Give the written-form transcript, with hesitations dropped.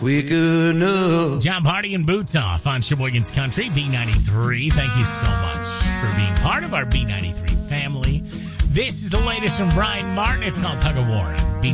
quick enough. John Party and Boots Off on Sheboygan's Country, B93. Thank you so much for being part of our B93 family. This is the latest from Brian Martin. It's called Tug of War.